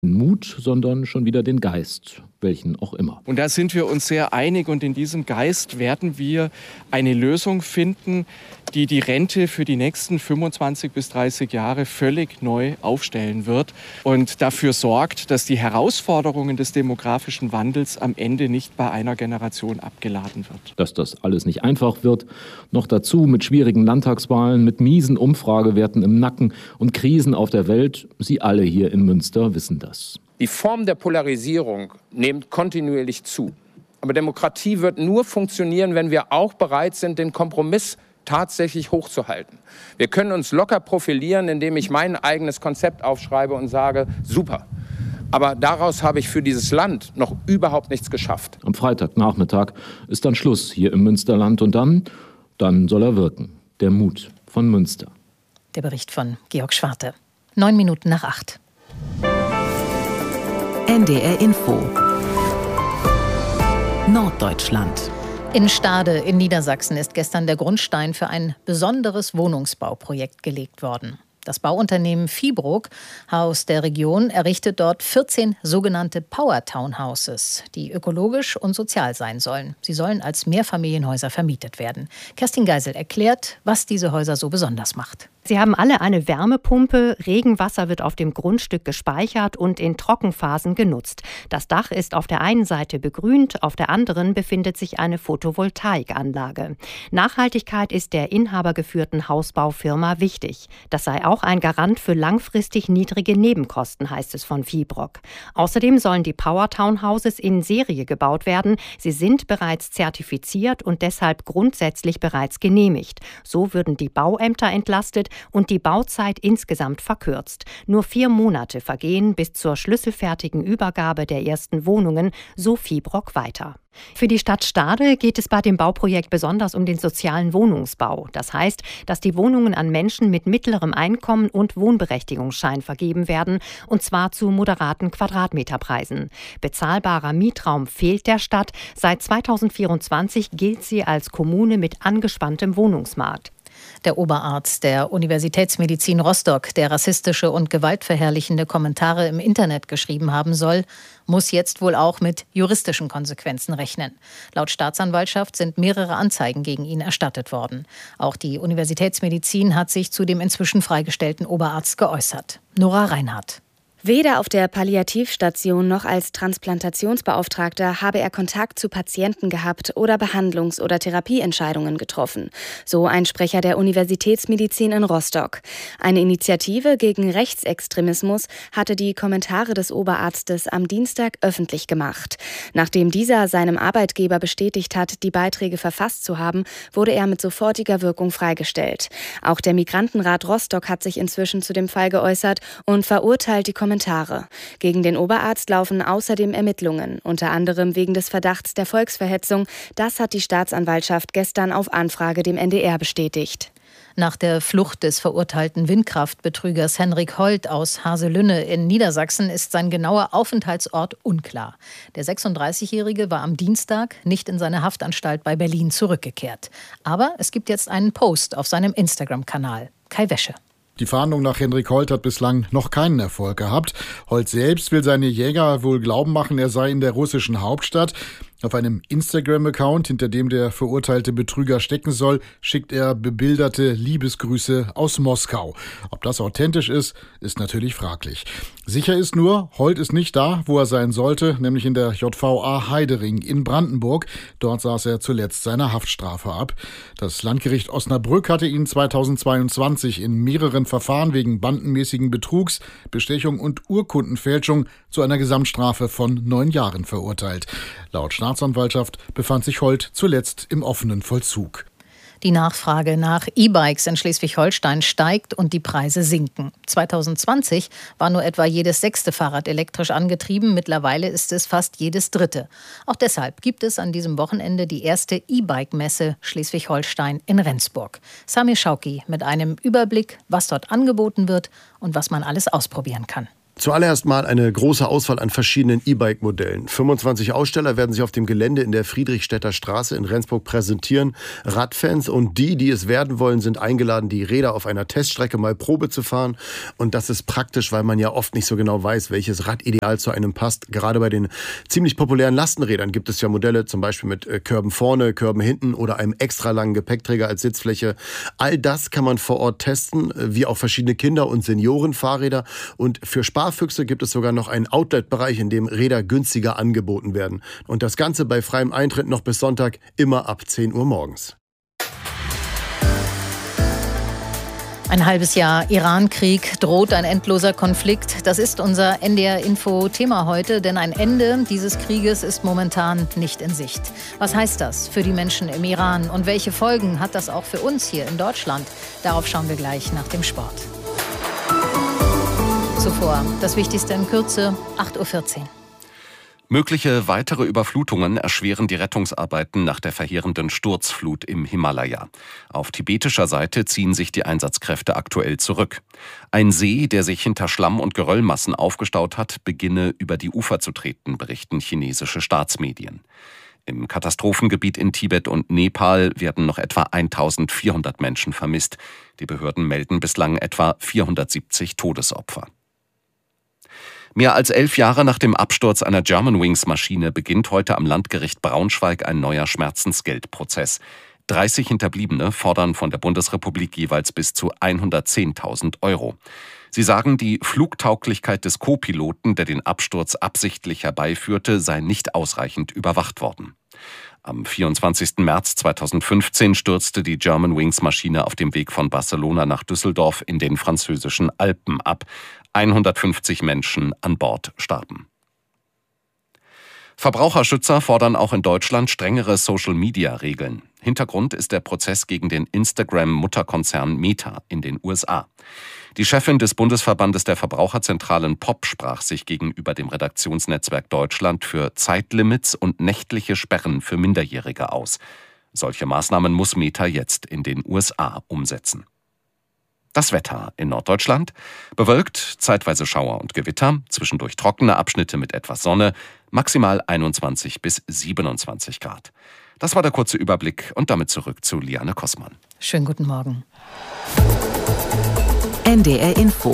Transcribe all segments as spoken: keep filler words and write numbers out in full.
Mut, sondern schon wieder den Geist, welchen auch immer. Und da sind wir uns sehr einig und in diesem Geist werden wir eine Lösung finden, die die Rente für die nächsten fünfundzwanzig bis dreißig Jahre völlig neu aufstellen wird und dafür sorgt, dass die Herausforderungen des demografischen Wandels am Ende nicht bei einer Generation abgeladen wird. Dass das alles nicht einfach wird, noch dazu mit schwierigen Landtagswahlen, mit miesen Umfragewerten im Nacken und Krisen auf der Welt, Sie alle hier in Münster wissen das. Die Form der Polarisierung nimmt kontinuierlich zu. Aber Demokratie wird nur funktionieren, wenn wir auch bereit sind, den Kompromiss tatsächlich hochzuhalten. Wir können uns locker profilieren, indem ich mein eigenes Konzept aufschreibe und sage, super. Aber daraus habe ich für dieses Land noch überhaupt nichts geschafft. Am Freitagnachmittag ist dann Schluss hier im Münsterland und dann, dann soll er wirken. Der Mut von Münster. Der Bericht von Georg Schwarte. Neun Minuten nach acht. N D R Info. Norddeutschland. In Stade in Niedersachsen ist gestern der Grundstein für ein besonderes Wohnungsbauprojekt gelegt worden. Das Bauunternehmen Fibroc aus der Region errichtet dort vierzehn sogenannte Power Townhouses, die ökologisch und sozial sein sollen. Sie sollen als Mehrfamilienhäuser vermietet werden. Kerstin Geisel erklärt, was diese Häuser so besonders macht. Sie haben alle eine Wärmepumpe, Regenwasser wird auf dem Grundstück gespeichert und in Trockenphasen genutzt. Das Dach ist auf der einen Seite begrünt, auf der anderen befindet sich eine Photovoltaikanlage. Nachhaltigkeit ist der inhabergeführten Hausbaufirma wichtig. Das sei auch ein Garant für langfristig niedrige Nebenkosten, heißt es von Fibroc. Außerdem sollen die Power Townhouses in Serie gebaut werden. Sie sind bereits zertifiziert und deshalb grundsätzlich bereits genehmigt. So würden die Bauämter entlastet und die Bauzeit insgesamt verkürzt. Nur vier Monate vergehen bis zur schlüsselfertigen Übergabe der ersten Wohnungen, so Fibroc weiter. Für die Stadt Stade geht es bei dem Bauprojekt besonders um den sozialen Wohnungsbau. Das heißt, dass die Wohnungen an Menschen mit mittlerem Einkommen und Wohnberechtigungsschein vergeben werden, und zwar zu moderaten Quadratmeterpreisen. Bezahlbarer Mietraum fehlt der Stadt. Seit zweitausendvierundzwanzig gilt sie als Kommune mit angespanntem Wohnungsmarkt. Der Oberarzt der Universitätsmedizin Rostock, der rassistische und gewaltverherrlichende Kommentare im Internet geschrieben haben soll, muss jetzt wohl auch mit juristischen Konsequenzen rechnen. Laut Staatsanwaltschaft sind mehrere Anzeigen gegen ihn erstattet worden. Auch die Universitätsmedizin hat sich zu dem inzwischen freigestellten Oberarzt geäußert. Nora Reinhardt. Weder auf der Palliativstation noch als Transplantationsbeauftragter habe er Kontakt zu Patienten gehabt oder Behandlungs- oder Therapieentscheidungen getroffen, so ein Sprecher der Universitätsmedizin in Rostock. Eine Initiative gegen Rechtsextremismus hatte die Kommentare des Oberarztes am Dienstag öffentlich gemacht. Nachdem dieser seinem Arbeitgeber bestätigt hat, die Beiträge verfasst zu haben, wurde er mit sofortiger Wirkung freigestellt. Auch der Migrantenrat Rostock hat sich inzwischen zu dem Fall geäußert und verurteilt die Kommentare. Kommentare. Gegen den Oberarzt laufen außerdem Ermittlungen, unter anderem wegen des Verdachts der Volksverhetzung. Das hat die Staatsanwaltschaft gestern auf Anfrage dem N D R bestätigt. Nach der Flucht des verurteilten Windkraftbetrügers Henrik Holt aus Haselünne in Niedersachsen ist sein genauer Aufenthaltsort unklar. Der sechsunddreißigjährige war am Dienstag nicht in seine Haftanstalt bei Berlin zurückgekehrt. Aber es gibt jetzt einen Post auf seinem Instagram-Kanal. Kai Wäsche. Die Fahndung nach Henrik Holt hat bislang noch keinen Erfolg gehabt. Holt selbst will seine Jäger wohl glauben machen, er sei in der russischen Hauptstadt. Auf einem Instagram-Account, hinter dem der verurteilte Betrüger stecken soll, schickt er bebilderte Liebesgrüße aus Moskau. Ob das authentisch ist, ist natürlich fraglich. Sicher ist nur, Holt ist nicht da, wo er sein sollte, nämlich in der J V A Heidering in Brandenburg. Dort saß er zuletzt seine Haftstrafe ab. Das Landgericht Osnabrück hatte ihn zweitausendzweiundzwanzig in mehreren Verfahren wegen bandenmäßigen Betrugs, Bestechung und Urkundenfälschung zu einer Gesamtstrafe von neun Jahren verurteilt. Laut Staatsanwaltschaft befand sich Holt zuletzt im offenen Vollzug. Die Nachfrage nach E-Bikes in Schleswig-Holstein steigt und die Preise sinken. zweitausendzwanzig war nur etwa jedes sechste Fahrrad elektrisch angetrieben. Mittlerweile ist es fast jedes dritte. Auch deshalb gibt es an diesem Wochenende die erste E-Bike-Messe Schleswig-Holstein in Rendsburg. Samir Schauki mit einem Überblick, was dort angeboten wird und was man alles ausprobieren kann. Zuallererst mal eine große Auswahl an verschiedenen E-Bike-Modellen. fünfundzwanzig Aussteller werden sich auf dem Gelände in der Friedrichstädter Straße in Rendsburg präsentieren. Radfans und die, die es werden wollen, sind eingeladen, die Räder auf einer Teststrecke mal Probe zu fahren. Und das ist praktisch, weil man ja oft nicht so genau weiß, welches Rad ideal zu einem passt. Gerade bei den ziemlich populären Lastenrädern gibt es ja Modelle, zum Beispiel mit Körben vorne, Körben hinten oder einem extra langen Gepäckträger als Sitzfläche. All das kann man vor Ort testen, wie auch verschiedene Kinder- und Seniorenfahrräder. Und für Sparfüchse gibt es sogar noch einen Outlet-Bereich, in dem Räder günstiger angeboten werden. Und das Ganze bei freiem Eintritt noch bis Sonntag, immer ab zehn Uhr morgens. Ein halbes Jahr Iran-Krieg, droht ein endloser Konflikt. Das ist unser N D R-Info-Thema heute, denn ein Ende dieses Krieges ist momentan nicht in Sicht. Was heißt das für die Menschen im Iran und welche Folgen hat das auch für uns hier in Deutschland? Darauf schauen wir gleich nach dem Sport. Zuvor das Wichtigste in Kürze, acht Uhr vierzehn. Mögliche weitere Überflutungen erschweren die Rettungsarbeiten nach der verheerenden Sturzflut im Himalaya. Auf tibetischer Seite ziehen sich die Einsatzkräfte aktuell zurück. Ein See, der sich hinter Schlamm- und Geröllmassen aufgestaut hat, beginne über die Ufer zu treten, berichten chinesische Staatsmedien. Im Katastrophengebiet in Tibet und Nepal werden noch etwa eintausendvierhundert Menschen vermisst. Die Behörden melden bislang etwa vierhundertsiebzig Todesopfer. Mehr als elf Jahre nach dem Absturz einer Germanwings-Maschine beginnt heute am Landgericht Braunschweig ein neuer Schmerzensgeldprozess. dreißig Hinterbliebene fordern von der Bundesrepublik jeweils bis zu hundertzehntausend Euro. Sie sagen, die Flugtauglichkeit des Co-Piloten, der den Absturz absichtlich herbeiführte, sei nicht ausreichend überwacht worden. Am vierundzwanzigsten März zweitausendfünfzehn stürzte die Germanwings-Maschine auf dem Weg von Barcelona nach Düsseldorf in den französischen Alpen ab. hundertfünfzig Menschen an Bord starben. Verbraucherschützer fordern auch in Deutschland strengere Social-Media-Regeln. Hintergrund ist der Prozess gegen den Instagram-Mutterkonzern Meta in den U S A. Die Chefin des Bundesverbandes der Verbraucherzentralen P O P sprach sich gegenüber dem Redaktionsnetzwerk Deutschland für Zeitlimits und nächtliche Sperren für Minderjährige aus. Solche Maßnahmen muss Meta jetzt in den U S A umsetzen. Das Wetter in Norddeutschland: bewölkt, zeitweise Schauer und Gewitter, zwischendurch trockene Abschnitte mit etwas Sonne, maximal einundzwanzig bis siebenundzwanzig Grad. Das war der kurze Überblick und damit zurück zu Liane Kossmann. Schönen guten Morgen. N D R Info.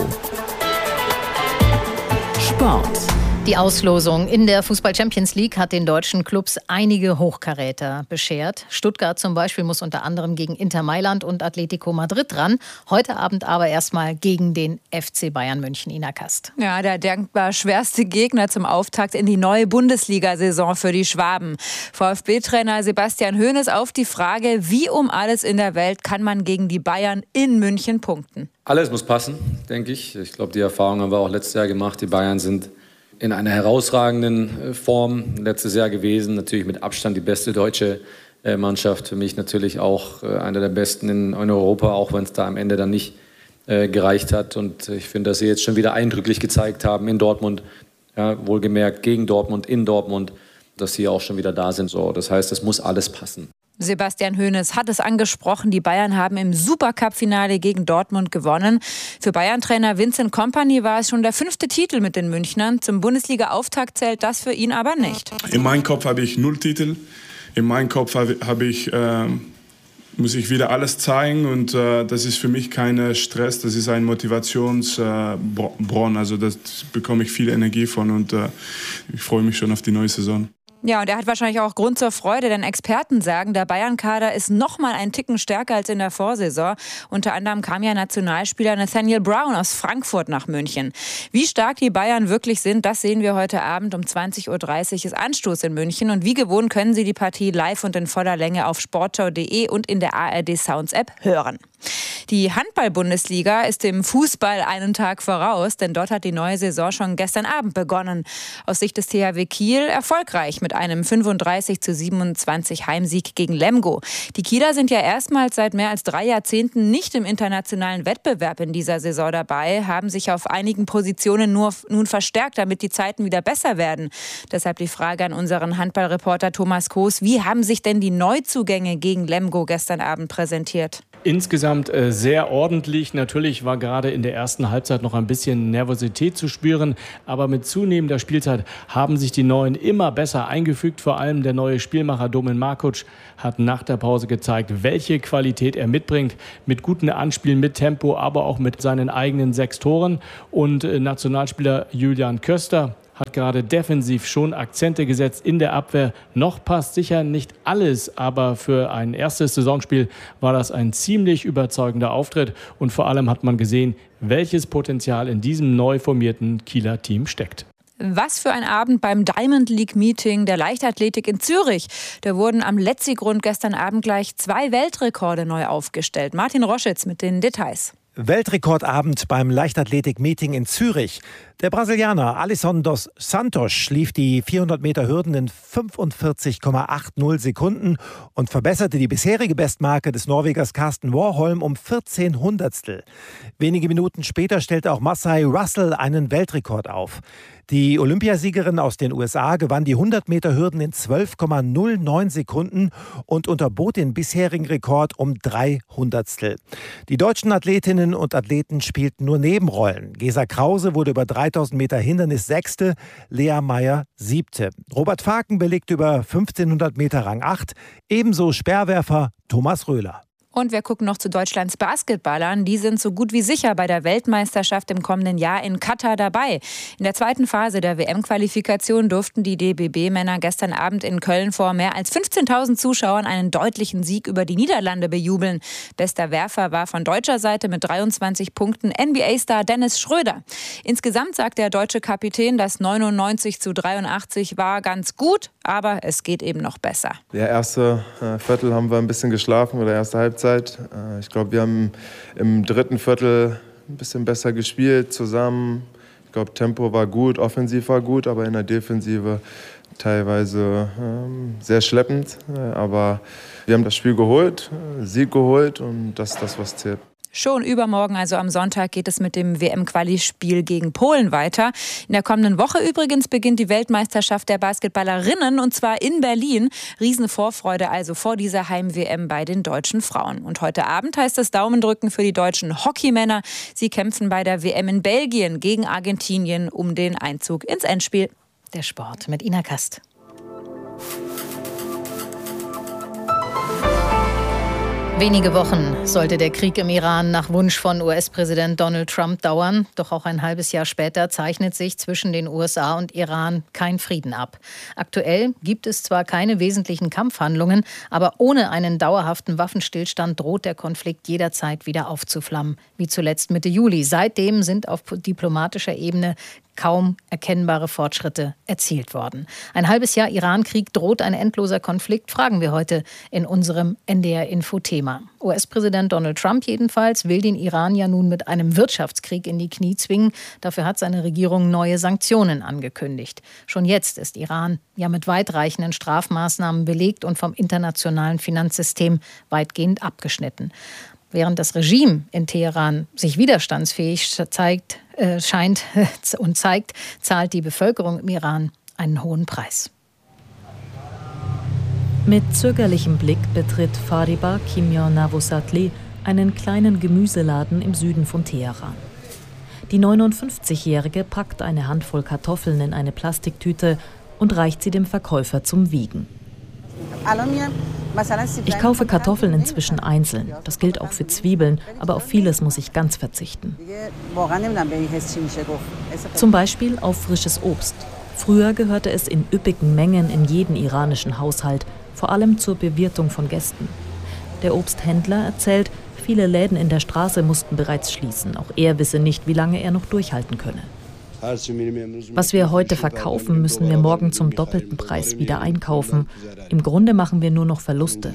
Sport. Die Auslosung in der Fußball-Champions League hat den deutschen Clubs einige Hochkaräter beschert. Stuttgart zum Beispiel muss unter anderem gegen Inter Mailand und Atletico Madrid ran. Heute Abend aber erstmal gegen den F C Bayern München. Ina Kast. Ja, der denkbar schwerste Gegner zum Auftakt in die neue Bundesliga-Saison für die Schwaben. VfB-Trainer Sebastian Hoeneß auf die Frage, wie um alles in der Welt kann man gegen die Bayern in München punkten? Alles muss passen, denke ich. Ich glaube, die Erfahrung haben wir auch letztes Jahr gemacht. Die Bayern sind in einer herausragenden Form letztes Jahr gewesen. Natürlich mit Abstand die beste deutsche Mannschaft. Für mich natürlich auch einer der besten in Europa, auch wenn es da am Ende dann nicht gereicht hat. Und ich finde, dass sie jetzt schon wieder eindrücklich gezeigt haben in Dortmund, ja, wohlgemerkt gegen Dortmund, in Dortmund, dass sie auch schon wieder da sind. So, das heißt, es muss alles passen. Sebastian Hoeneß hat es angesprochen, die Bayern haben im Supercup-Finale gegen Dortmund gewonnen. Für Bayern-Trainer Vincent Kompany war es schon der fünfte Titel mit den Münchnern. Zum Bundesliga-Auftakt zählt das für ihn aber nicht. In meinem Kopf habe ich null Titel. In meinem Kopf habe ich, äh, muss ich wieder alles zeigen und äh, das ist für mich kein Stress, das ist ein Motivationsbronn. Äh, also das bekomme ich viel Energie von und äh, ich freue mich schon auf die neue Saison. Ja, und er hat wahrscheinlich auch Grund zur Freude, denn Experten sagen, der Bayern-Kader ist noch mal einen Ticken stärker als in der Vorsaison. Unter anderem kam ja Nationalspieler Nathaniel Brown aus Frankfurt nach München. Wie stark die Bayern wirklich sind, das sehen wir heute Abend um zwanzig Uhr dreißig ist Anstoß in München. Und wie gewohnt können Sie die Partie live und in voller Länge auf sportschau punkt de und in der A R D Sounds App hören. Die Handball-Bundesliga ist dem Fußball einen Tag voraus, denn dort hat die neue Saison schon gestern Abend begonnen. Aus Sicht des T H W Kiel erfolgreich mit einem fünfunddreißig zu siebenundzwanzig Heimsieg gegen Lemgo. Die Kieler sind ja erstmals seit mehr als drei Jahrzehnten nicht im internationalen Wettbewerb in dieser Saison dabei, haben sich auf einigen Positionen nur, nun verstärkt, damit die Zeiten wieder besser werden. Deshalb die Frage an unseren Handballreporter Thomas Koos: Wie haben sich denn die Neuzugänge gegen Lemgo gestern Abend präsentiert? insgesamt äh, sehr ordentlich. Natürlich war gerade in der ersten Halbzeit noch ein bisschen Nervosität zu spüren, aber mit zunehmender Spielzeit haben sich die Neuen immer besser eingefügt. Vor allem der neue Spielmacher Domen Markuc hat nach der Pause gezeigt, welche Qualität er mitbringt. Mit guten Anspielen, mit Tempo, aber auch mit seinen eigenen sechs Toren. Und äh, Nationalspieler Julian Köster hat gerade defensiv schon Akzente gesetzt in der Abwehr. Noch passt sicher nicht alles, aber für ein erstes Saisonspiel war das ein ziemlich überzeugender Auftritt. Und vor allem hat man gesehen, welches Potenzial in diesem neu formierten Kieler Team steckt. Was für ein Abend beim Diamond League Meeting der Leichtathletik in Zürich. Da wurden am Letzigrund gestern Abend gleich zwei Weltrekorde neu aufgestellt. Martin Roschitz mit den Details. Weltrekordabend beim Leichtathletik-Meeting in Zürich. Der Brasilianer Alisson dos Santos lief die vierhundert Meter Hürden in fünfundvierzig Komma achtzig Sekunden und verbesserte die bisherige Bestmarke des Norwegers Karsten Warholm um vierzehn Hundertstel. Wenige Minuten später stellte auch Masai Russell einen Weltrekord auf. Die Olympiasiegerin aus den U S A gewann die hundert Meter Hürden in zwölf Komma null neun Sekunden und unterbot den bisherigen Rekord um drei Hundertstel. Die deutschen Athletinnen und Athleten spielten nur Nebenrollen. Gesa Krause wurde über dreitausend Meter Hindernis Sechste, Lea Meyer Siebte. Robert Faken belegte über fünfzehnhundert Meter Rang acht, ebenso Speerwerfer Thomas Röhler. Und wir gucken noch zu Deutschlands Basketballern. Die sind so gut wie sicher bei der Weltmeisterschaft im kommenden Jahr in Katar dabei. In der zweiten Phase der W M-Qualifikation durften die D B B-Männer gestern Abend in Köln vor mehr als fünfzehntausend Zuschauern einen deutlichen Sieg über die Niederlande bejubeln. Bester Werfer war von deutscher Seite mit dreiundzwanzig Punkten N B A-Star Dennis Schröder. Insgesamt sagt der deutsche Kapitän, das neunundneunzig zu dreiundachtzig war ganz gut, aber es geht eben noch besser. Der erste äh, Viertel haben wir ein bisschen geschlafen oder erste Halbzeit. Ich glaube, wir haben im dritten Viertel ein bisschen besser gespielt zusammen. Ich glaube, Tempo war gut, offensiv war gut, aber in der Defensive teilweise ähm, sehr schleppend. Aber wir haben das Spiel geholt, Sieg geholt und das ist das, was zählt. Schon übermorgen, also am Sonntag, geht es mit dem W M-Quali-Spiel gegen Polen weiter. In der kommenden Woche übrigens beginnt die Weltmeisterschaft der Basketballerinnen und zwar in Berlin. Riesenvorfreude also vor dieser Heim-W M bei den deutschen Frauen. Und heute Abend heißt es Daumendrücken für die deutschen Hockeymänner. Sie kämpfen bei der W M in Belgien gegen Argentinien um den Einzug ins Endspiel. Der Sport mit Ina Kast. Wenige Wochen sollte der Krieg im Iran nach Wunsch von U S-Präsident Donald Trump dauern. Doch auch ein halbes Jahr später zeichnet sich zwischen den U S A und Iran kein Frieden ab. Aktuell gibt es zwar keine wesentlichen Kampfhandlungen, aber ohne einen dauerhaften Waffenstillstand droht der Konflikt jederzeit wieder aufzuflammen. Wie zuletzt Mitte Juli. Seitdem sind auf diplomatischer Ebene kaum erkennbare Fortschritte erzielt worden. Ein halbes Jahr Iran-Krieg, droht ein endloser Konflikt, fragen wir heute in unserem N D R-Info-Thema. U S-Präsident Donald Trump jedenfalls will den Iran ja nun mit einem Wirtschaftskrieg in die Knie zwingen. Dafür hat seine Regierung neue Sanktionen angekündigt. Schon jetzt ist Iran ja mit weitreichenden Strafmaßnahmen belegt und vom internationalen Finanzsystem weitgehend abgeschnitten. Während das Regime in Teheran sich widerstandsfähig zeigt, äh, scheint und zeigt, zahlt die Bevölkerung im Iran einen hohen Preis. Mit zögerlichem Blick betritt Fariba Kimyon Navosatli einen kleinen Gemüseladen im Süden von Teheran. Die neunundfünfzigjährige packt eine Handvoll Kartoffeln in eine Plastiktüte und reicht sie dem Verkäufer zum Wiegen. Ich kaufe Kartoffeln inzwischen einzeln. Das gilt auch für Zwiebeln, aber auf vieles muss ich ganz verzichten. Zum Beispiel auf frisches Obst. Früher gehörte es in üppigen Mengen in jeden iranischen Haushalt, vor allem zur Bewirtung von Gästen. Der Obsthändler erzählt, viele Läden in der Straße mussten bereits schließen. Auch er wisse nicht, wie lange er noch durchhalten könne. Was wir heute verkaufen, müssen wir morgen zum doppelten Preis wieder einkaufen. Im Grunde machen wir nur noch Verluste.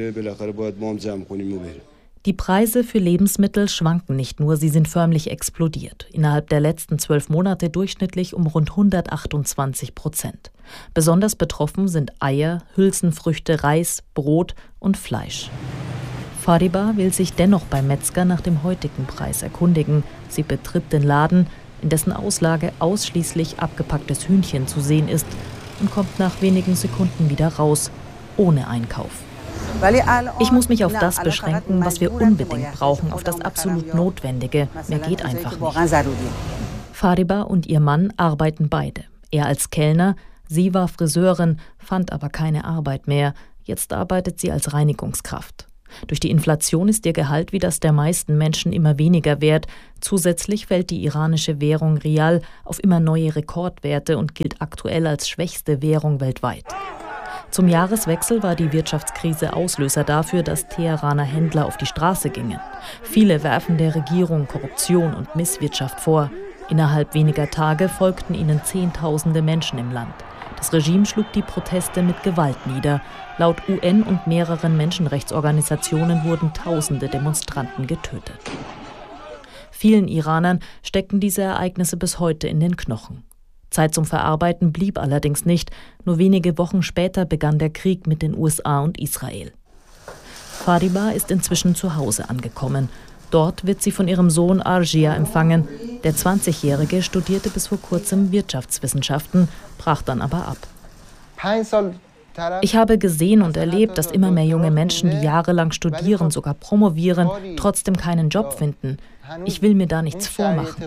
Die Preise für Lebensmittel schwanken nicht nur, sie sind förmlich explodiert. Innerhalb der letzten zwölf Monate durchschnittlich um rund hundertachtundzwanzig Prozent. Besonders betroffen sind Eier, Hülsenfrüchte, Reis, Brot und Fleisch. Fariba will sich dennoch beim Metzger nach dem heutigen Preis erkundigen. Sie betritt den Laden, in dessen Auslage ausschließlich abgepacktes Hühnchen zu sehen ist, und kommt nach wenigen Sekunden wieder raus, ohne Einkauf. Ich muss mich auf das beschränken, was wir unbedingt brauchen, auf das absolut Notwendige. Mehr geht einfach nicht. Fariba und ihr Mann arbeiten beide. Er als Kellner, sie war Friseurin, fand aber keine Arbeit mehr. Jetzt arbeitet sie als Reinigungskraft. Durch die Inflation ist ihr Gehalt wie das der meisten Menschen immer weniger wert. Zusätzlich fällt die iranische Währung Rial auf immer neue Rekordwerte und gilt aktuell als schwächste Währung weltweit. Zum Jahreswechsel war die Wirtschaftskrise Auslöser dafür, dass Teheraner Händler auf die Straße gingen. Viele werfen der Regierung Korruption und Misswirtschaft vor. Innerhalb weniger Tage folgten ihnen Zehntausende Menschen im Land. Das Regime schlug die Proteste mit Gewalt nieder. Laut U N und mehreren Menschenrechtsorganisationen wurden tausende Demonstranten getötet. Vielen Iranern stecken diese Ereignisse bis heute in den Knochen. Zeit zum Verarbeiten blieb allerdings nicht. Nur wenige Wochen später begann der Krieg mit den U S A und Israel. Fariba ist inzwischen zu Hause angekommen. Dort wird sie von ihrem Sohn Arjia empfangen. Der zwanzigjährige studierte bis vor kurzem Wirtschaftswissenschaften, brach dann aber ab. Ich habe gesehen und erlebt, dass immer mehr junge Menschen, die jahrelang studieren, sogar promovieren, trotzdem keinen Job finden. Ich will mir da nichts vormachen.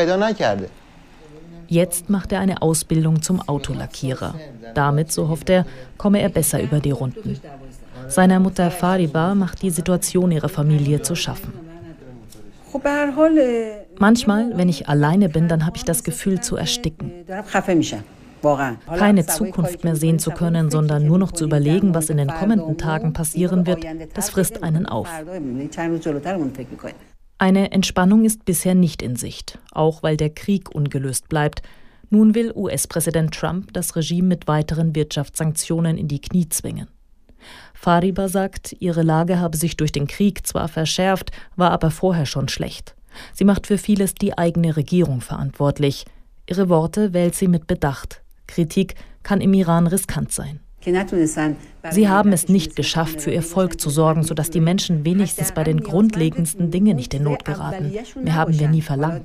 Jetzt macht er eine Ausbildung zum Autolackierer. Damit, so hofft er, komme er besser über die Runden. Seiner Mutter Fariba macht die Situation ihrer Familie zu schaffen. Manchmal, wenn ich alleine bin, dann habe ich das Gefühl zu ersticken. Keine Zukunft mehr sehen zu können, sondern nur noch zu überlegen, was in den kommenden Tagen passieren wird, das frisst einen auf. Eine Entspannung ist bisher nicht in Sicht, auch weil der Krieg ungelöst bleibt. Nun will U S-Präsident Trump das Regime mit weiteren Wirtschaftssanktionen in die Knie zwingen. Fariba sagt, ihre Lage habe sich durch den Krieg zwar verschärft, war aber vorher schon schlecht. Sie macht für vieles die eigene Regierung verantwortlich. Ihre Worte wählt sie mit Bedacht. Kritik kann im Iran riskant sein. Sie haben es nicht geschafft, für ihr Volk zu sorgen, sodass die Menschen wenigstens bei den grundlegendsten Dingen nicht in Not geraten. Mehr haben wir nie verlangt.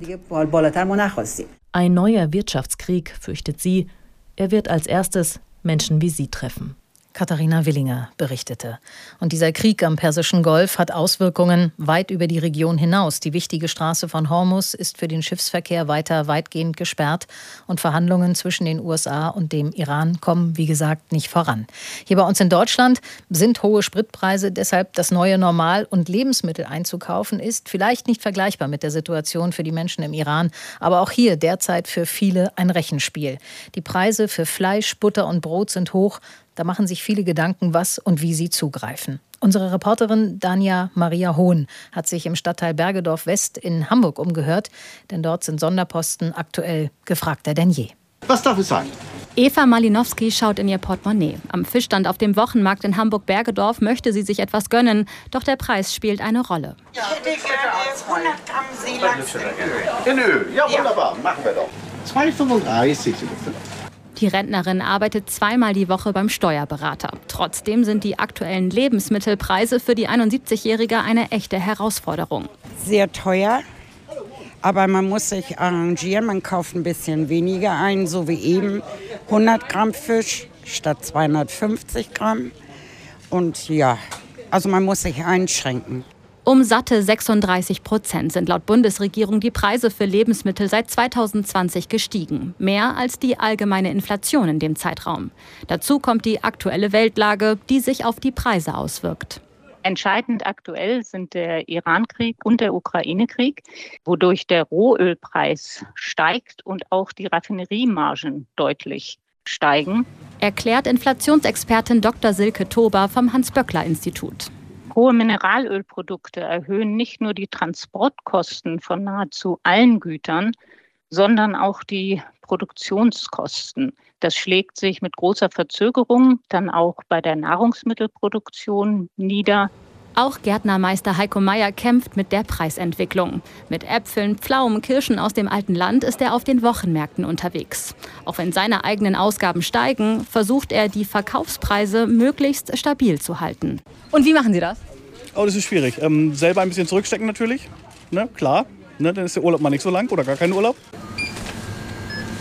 Ein neuer Wirtschaftskrieg, fürchtet sie, er wird als erstes Menschen wie sie treffen. Katharina Willinger berichtete. Und dieser Krieg am Persischen Golf hat Auswirkungen weit über die Region hinaus. Die wichtige Straße von Hormuz ist für den Schiffsverkehr weiter weitgehend gesperrt und Verhandlungen zwischen den U S A und dem Iran kommen, wie gesagt, nicht voran. Hier bei uns in Deutschland sind hohe Spritpreise, deshalb das neue Normal und Lebensmittel einzukaufen ist vielleicht nicht vergleichbar mit der Situation für die Menschen im Iran, aber auch hier derzeit für viele ein Rechenspiel. Die Preise für Fleisch, Butter und Brot sind hoch. Da machen sich viele Gedanken, was und wie sie zugreifen. Unsere Reporterin Dania Maria Hohn hat sich im Stadtteil Bergedorf West in Hamburg umgehört, denn dort sind Sonderposten aktuell gefragter denn je. Was darf es sein? Eva Malinowski schaut in ihr Portemonnaie. Am Fischstand auf dem Wochenmarkt in Hamburg-Bergedorf möchte sie sich etwas gönnen, doch der Preis spielt eine Rolle. Ich hätte gerne hundert Gramm Seelachs in Öl. Ja, wunderbar, machen wir doch. zwei fünfunddreißig. Die Rentnerin arbeitet zweimal die Woche beim Steuerberater. Trotzdem sind die aktuellen Lebensmittelpreise für die einundsiebzigjährige eine echte Herausforderung. Sehr teuer, aber man muss sich arrangieren. Man kauft ein bisschen weniger ein, so wie eben hundert Gramm Fisch statt zweihundertfünfzig Gramm. Und ja, also man muss sich einschränken. Um satte sechsunddreißig Prozent sind laut Bundesregierung die Preise für Lebensmittel seit zweitausendzwanzig gestiegen. Mehr als die allgemeine Inflation in dem Zeitraum. Dazu kommt die aktuelle Weltlage, die sich auf die Preise auswirkt. Entscheidend aktuell sind der Iran-Krieg und der Ukraine-Krieg, wodurch der Rohölpreis steigt und auch die Raffineriemargen deutlich steigen. Erklärt Inflationsexpertin Doktor Silke Tober vom Hans-Böckler-Institut. Hohe Mineralölprodukte erhöhen nicht nur die Transportkosten von nahezu allen Gütern, sondern auch die Produktionskosten. Das schlägt sich mit großer Verzögerung dann auch bei der Nahrungsmittelproduktion nieder. Auch Gärtnermeister Heiko Meyer kämpft mit der Preisentwicklung. Mit Äpfeln, Pflaumen, Kirschen aus dem alten Land ist er auf den Wochenmärkten unterwegs. Auch wenn seine eigenen Ausgaben steigen, versucht er, die Verkaufspreise möglichst stabil zu halten. Und wie machen Sie das? Oh, das ist schwierig. Ähm, selber ein bisschen zurückstecken natürlich, ne, klar. Ne, dann ist der Urlaub mal nicht so lang oder gar kein Urlaub.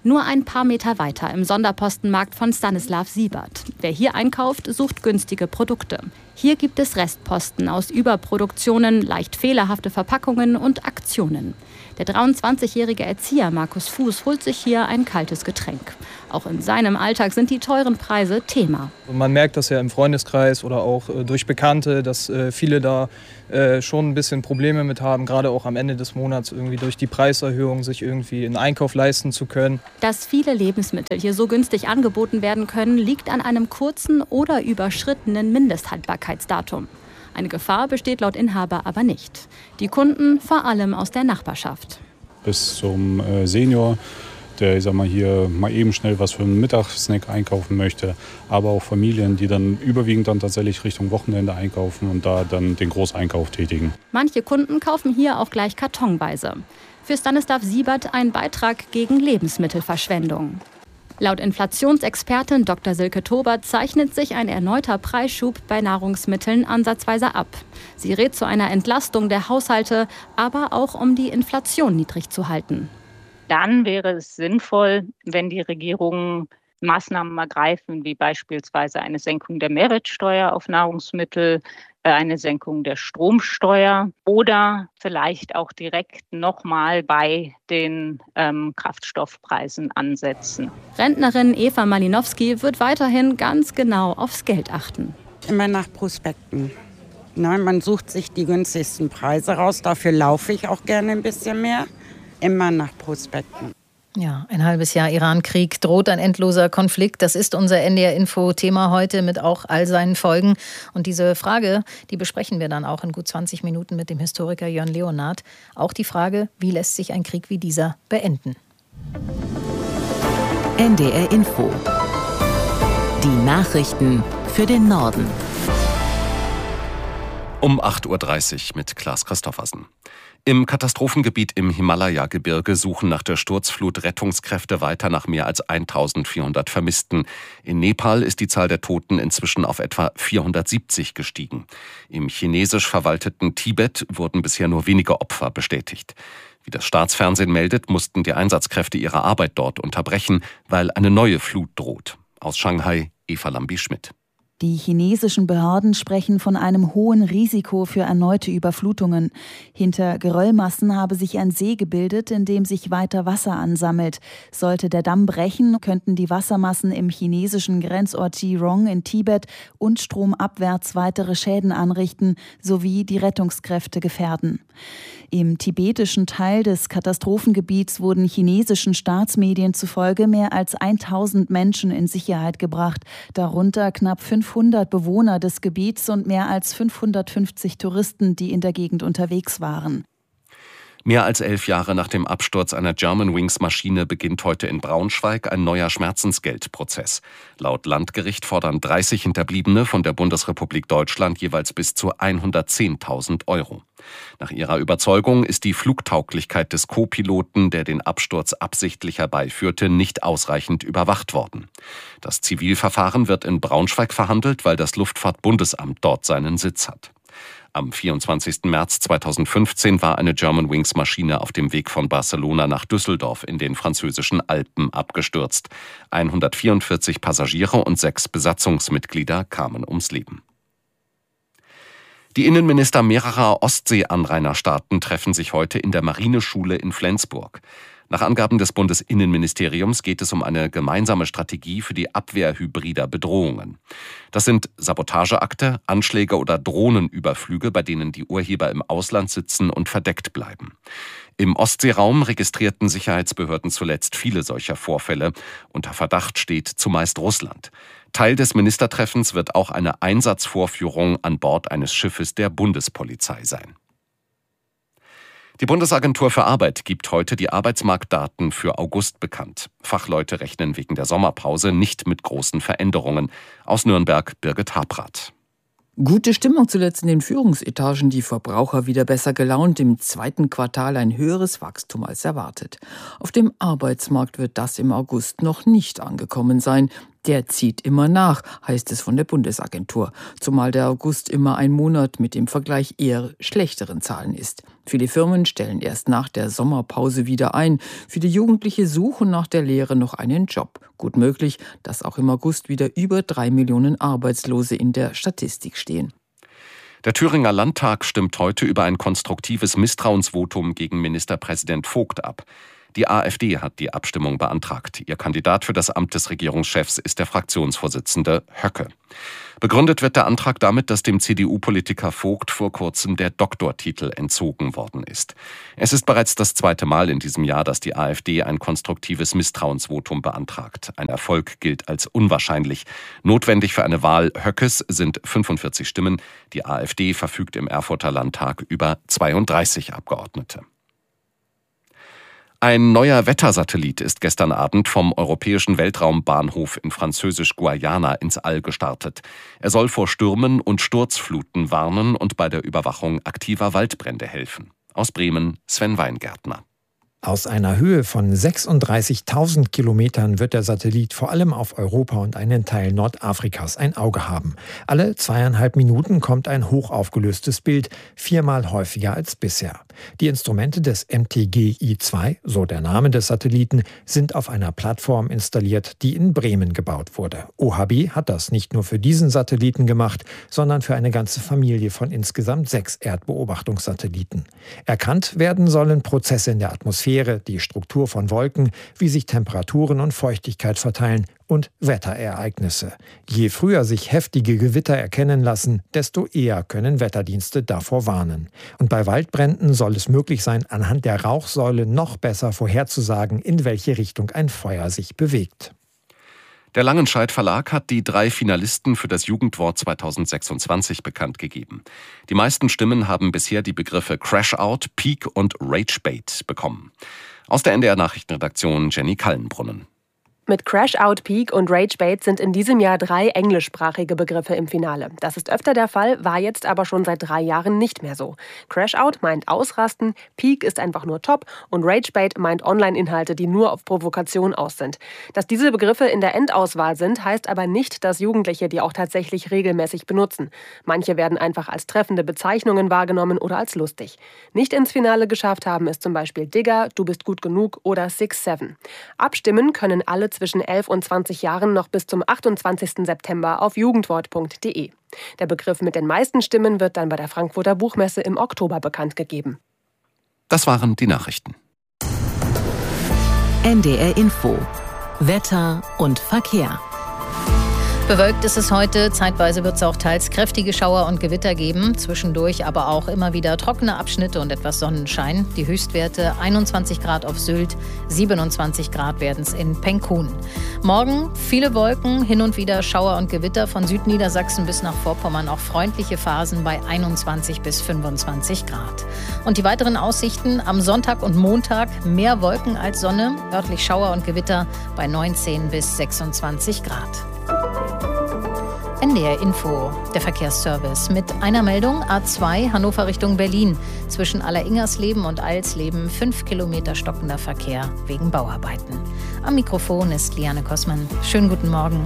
Nur ein paar Meter weiter im Sonderpostenmarkt von Stanislav Siebert. Wer hier einkauft, sucht günstige Produkte. Hier gibt es Restposten aus Überproduktionen, leicht fehlerhafte Verpackungen und Aktionen. Der dreiundzwanzigjährige Erzieher Markus Fuß holt sich hier ein kaltes Getränk. Auch in seinem Alltag sind die teuren Preise Thema. Man merkt das ja im Freundeskreis oder auch durch Bekannte, dass viele da schon ein bisschen Probleme mit haben, gerade auch am Ende des Monats irgendwie durch die Preiserhöhung sich irgendwie einen Einkauf leisten zu können. Dass viele Lebensmittel hier so günstig angeboten werden können, liegt an einem kurzen oder überschrittenen Mindesthaltbarkeitsdatum. Eine Gefahr besteht laut Inhaber aber nicht. Die Kunden vor allem aus der Nachbarschaft. Bis zum äh, Senior, der ich sag mal, hier mal eben schnell was für einen Mittagssnack einkaufen möchte. Aber auch Familien, die dann überwiegend dann tatsächlich Richtung Wochenende einkaufen und da dann den Großeinkauf tätigen. Manche Kunden kaufen hier auch gleich kartonweise. Für Stanislav Siebert ein Beitrag gegen Lebensmittelverschwendung. Laut Inflationsexpertin Doktor Silke Tobert zeichnet sich ein erneuter Preisschub bei Nahrungsmitteln ansatzweise ab. Sie rät zu einer Entlastung der Haushalte, aber auch um die Inflation niedrig zu halten. Dann wäre es sinnvoll, wenn die Regierungen Maßnahmen ergreifen, wie beispielsweise eine Senkung der Mehrwertsteuer auf Nahrungsmittel, eine Senkung der Stromsteuer oder vielleicht auch direkt nochmal bei den ähm, Kraftstoffpreisen ansetzen. Rentnerin Eva Malinowski wird weiterhin ganz genau aufs Geld achten. Immer nach Prospekten. Nein, man sucht sich die günstigsten Preise raus. Dafür laufe ich auch gerne ein bisschen mehr. Immer nach Prospekten. Ja, ein halbes Jahr Iran-Krieg, droht ein endloser Konflikt. Das ist unser N D R-Info-Thema heute mit auch all seinen Folgen. Und diese Frage, die besprechen wir dann auch in gut zwanzig Minuten mit dem Historiker Jörn Leonhardt. Auch die Frage, wie lässt sich ein Krieg wie dieser beenden? N D R-Info. Die Nachrichten für den Norden. Um acht Uhr dreißig mit Klaas Christoffersen. Im Katastrophengebiet im Himalaya-Gebirge suchen nach der Sturzflut Rettungskräfte weiter nach mehr als eintausendvierhundert Vermissten. In Nepal ist die Zahl der Toten inzwischen auf etwa vierhundertsiebzig gestiegen. Im chinesisch verwalteten Tibet wurden bisher nur wenige Opfer bestätigt. Wie das Staatsfernsehen meldet, mussten die Einsatzkräfte ihre Arbeit dort unterbrechen, weil eine neue Flut droht. Aus Shanghai, Eva Lambi-Schmidt. Die chinesischen Behörden sprechen von einem hohen Risiko für erneute Überflutungen. Hinter Geröllmassen habe sich ein See gebildet, in dem sich weiter Wasser ansammelt. Sollte der Damm brechen, könnten die Wassermassen im chinesischen Grenzort Jirong in Tibet und stromabwärts weitere Schäden anrichten sowie die Rettungskräfte gefährden. Im tibetischen Teil des Katastrophengebiets wurden chinesischen Staatsmedien zufolge mehr als tausend Menschen in Sicherheit gebracht, darunter knapp fünfhundert Bewohner des Gebiets und mehr als fünfhundertfünfzig Touristen, die in der Gegend unterwegs waren. Mehr als elf Jahre nach dem Absturz einer Germanwings-Maschine beginnt heute in Braunschweig ein neuer Schmerzensgeldprozess. Laut Landgericht fordern dreißig Hinterbliebene von der Bundesrepublik Deutschland jeweils bis zu hundertzehntausend Euro. Nach ihrer Überzeugung ist die Flugtauglichkeit des Co-Piloten, der den Absturz absichtlich herbeiführte, nicht ausreichend überwacht worden. Das Zivilverfahren wird in Braunschweig verhandelt, weil das Luftfahrtbundesamt dort seinen Sitz hat. Am vierundzwanzigsten März zweitausendfünfzehn war eine Germanwings-Maschine auf dem Weg von Barcelona nach Düsseldorf in den französischen Alpen abgestürzt. hundertvierundvierzig Passagiere und sechs Besatzungsmitglieder kamen ums Leben. Die Innenminister mehrerer Ostsee-Anrainerstaaten treffen sich heute in der Marineschule in Flensburg. Nach Angaben des Bundesinnenministeriums geht es um eine gemeinsame Strategie für die Abwehr hybrider Bedrohungen. Das sind Sabotageakte, Anschläge oder Drohnenüberflüge, bei denen die Urheber im Ausland sitzen und verdeckt bleiben. Im Ostseeraum registrierten Sicherheitsbehörden zuletzt viele solcher Vorfälle. Unter Verdacht steht zumeist Russland. Teil des Ministertreffens wird auch eine Einsatzvorführung an Bord eines Schiffes der Bundespolizei sein. Die Bundesagentur für Arbeit gibt heute die Arbeitsmarktdaten für August bekannt. Fachleute rechnen wegen der Sommerpause nicht mit großen Veränderungen. Aus Nürnberg Birgit Habrath. Gute Stimmung zuletzt in den Führungsetagen, die Verbraucher wieder besser gelaunt, im zweiten Quartal ein höheres Wachstum als erwartet. Auf dem Arbeitsmarkt wird das im August noch nicht angekommen sein. Der zieht immer nach, heißt es von der Bundesagentur, zumal der August immer ein Monat mit im Vergleich eher schlechteren Zahlen ist. Viele Firmen stellen erst nach der Sommerpause wieder ein. Viele Jugendliche suchen nach der Lehre noch einen Job. Gut möglich, dass auch im August wieder über drei Millionen Arbeitslose in der Statistik stehen. Der Thüringer Landtag stimmt heute über ein konstruktives Misstrauensvotum gegen Ministerpräsident Vogt ab. Die AfD hat die Abstimmung beantragt. Ihr Kandidat für das Amt des Regierungschefs ist der Fraktionsvorsitzende Höcke. Begründet wird der Antrag damit, dass dem C D U-Politiker Vogt vor kurzem der Doktortitel entzogen worden ist. Es ist bereits das zweite Mal in diesem Jahr, dass die AfD ein konstruktives Misstrauensvotum beantragt. Ein Erfolg gilt als unwahrscheinlich. Notwendig für eine Wahl Höckes sind fünfundvierzig Stimmen. Die AfD verfügt im Erfurter Landtag über zweiunddreißig Abgeordnete. Ein neuer Wettersatellit ist gestern Abend vom Europäischen Weltraumbahnhof in Französisch-Guayana ins All gestartet. Er soll vor Stürmen und Sturzfluten warnen und bei der Überwachung aktiver Waldbrände helfen. Aus Bremen Sven Weingärtner. Aus einer Höhe von sechsunddreißigtausend Kilometern wird der Satellit vor allem auf Europa und einen Teil Nordafrikas ein Auge haben. Alle zweieinhalb Minuten kommt ein hochaufgelöstes Bild, viermal häufiger als bisher. Die Instrumente des M T G I zwei, so der Name des Satelliten, sind auf einer Plattform installiert, die in Bremen gebaut wurde. O H B hat das nicht nur für diesen Satelliten gemacht, sondern für eine ganze Familie von insgesamt sechs Erdbeobachtungssatelliten. Erkannt werden sollen Prozesse in der Atmosphäre, die Struktur von Wolken, wie sich Temperaturen und Feuchtigkeit verteilen und Wetterereignisse. Je früher sich heftige Gewitter erkennen lassen, desto eher können Wetterdienste davor warnen. Und bei Waldbränden soll es möglich sein, anhand der Rauchsäule noch besser vorherzusagen, in welche Richtung ein Feuer sich bewegt. Der Langenscheidt Verlag hat die drei Finalisten für das Jugendwort zweitausendsechsundzwanzig bekannt gegeben. Die meisten Stimmen haben bisher die Begriffe Crash-Out, Peak und Ragebait bekommen. Aus der N D R-Nachrichtenredaktion Jenny Kallenbrunnen. Mit Crash-Out, Peak und Ragebait sind in diesem Jahr drei englischsprachige Begriffe im Finale. Das ist öfter der Fall, war jetzt aber schon seit drei Jahren nicht mehr so. Crash-Out meint ausrasten, Peak ist einfach nur top und Ragebait meint Online-Inhalte, die nur auf Provokation aus sind. Dass diese Begriffe in der Endauswahl sind, heißt aber nicht, dass Jugendliche die auch tatsächlich regelmäßig benutzen. Manche werden einfach als treffende Bezeichnungen wahrgenommen oder als lustig. Nicht ins Finale geschafft haben es zum Beispiel Digger, Du bist gut genug oder Six Seven. Abstimmen können alle zwischen elf und zwanzig Jahren noch bis zum achtundzwanzigsten September auf jugendwort punkt de. Der Begriff mit den meisten Stimmen wird dann bei der Frankfurter Buchmesse im Oktober bekannt gegeben. Das waren die Nachrichten. N D R Info. Wetter und Verkehr. Bewölkt ist es heute, zeitweise wird es auch teils kräftige Schauer und Gewitter geben, zwischendurch aber auch immer wieder trockene Abschnitte und etwas Sonnenschein. Die Höchstwerte einundzwanzig Grad auf Sylt, siebenundzwanzig Grad werden es in Penkun. Morgen viele Wolken, hin und wieder Schauer und Gewitter, von Südniedersachsen bis nach Vorpommern auch freundliche Phasen bei einundzwanzig bis fünfundzwanzig Grad. Und die weiteren Aussichten am Sonntag und Montag mehr Wolken als Sonne, örtlich Schauer und Gewitter bei neunzehn bis sechsundzwanzig Grad. N D R Info, der Verkehrsservice mit einer Meldung: A zwei Hannover Richtung Berlin. Zwischen Alleringersleben und Eilsleben fünf Kilometer stockender Verkehr wegen Bauarbeiten. Am Mikrofon ist Liane Kossmann. Schönen guten Morgen.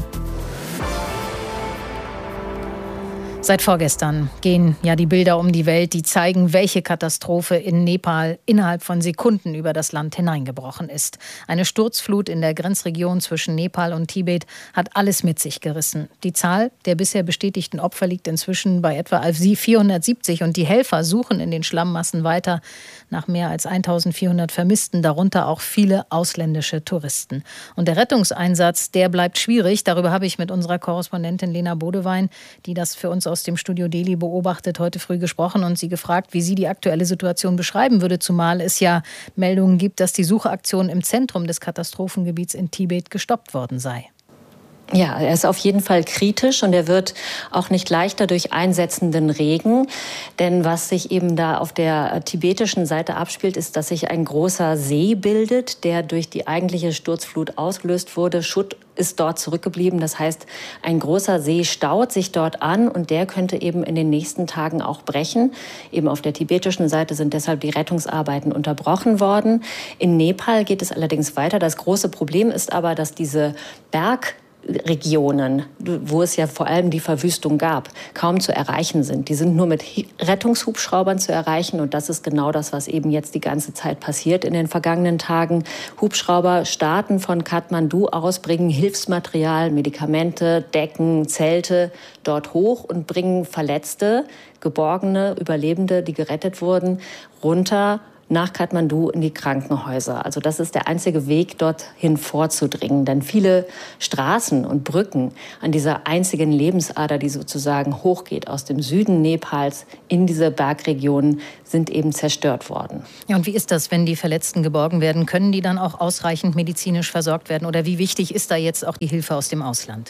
Seit vorgestern gehen ja die Bilder um die Welt, die zeigen, welche Katastrophe in Nepal innerhalb von Sekunden über das Land hineingebrochen ist. Eine Sturzflut in der Grenzregion zwischen Nepal und Tibet hat alles mit sich gerissen. Die Zahl der bisher bestätigten Opfer liegt inzwischen bei etwa vierhundertsiebzig und die Helfer suchen in den Schlammmassen weiter nach mehr als eintausendvierhundert Vermissten, darunter auch viele ausländische Touristen. Und der Rettungseinsatz, der bleibt schwierig. Darüber habe ich mit unserer Korrespondentin Lena Bodewein, die das für uns aus dem Studio Delhi beobachtet, heute früh gesprochen und sie gefragt, wie sie die aktuelle Situation beschreiben würde, zumal es ja Meldungen gibt, dass die Suchaktion im Zentrum des Katastrophengebiets in Tibet gestoppt worden sei. Ja, er ist auf jeden Fall kritisch und er wird auch nicht leichter durch einsetzenden Regen. Denn was sich eben da auf der tibetischen Seite abspielt, ist, dass sich ein großer See bildet, der durch die eigentliche Sturzflut ausgelöst wurde. Schutt ist dort zurückgeblieben. Das heißt, ein großer See staut sich dort an und der könnte eben in den nächsten Tagen auch brechen. Eben auf der tibetischen Seite sind deshalb die Rettungsarbeiten unterbrochen worden. In Nepal geht es allerdings weiter. Das große Problem ist aber, dass diese Berg Regionen, wo es ja vor allem die Verwüstung gab, kaum zu erreichen sind. Die sind nur mit Rettungshubschraubern zu erreichen und das ist genau das, was eben jetzt die ganze Zeit passiert in den vergangenen Tagen. Hubschrauber starten von Kathmandu aus, bringen Hilfsmaterial, Medikamente, Decken, Zelte dort hoch und bringen Verletzte, Geborgene, Überlebende, die gerettet wurden, runter nach Kathmandu in die Krankenhäuser. Also das ist der einzige Weg, dorthin vorzudringen. Denn viele Straßen und Brücken an dieser einzigen Lebensader, die sozusagen hochgeht aus dem Süden Nepals in diese Bergregionen, sind eben zerstört worden. Ja, und wie ist das, wenn die Verletzten geborgen werden? Können die dann auch ausreichend medizinisch versorgt werden? Oder wie wichtig ist da jetzt auch die Hilfe aus dem Ausland?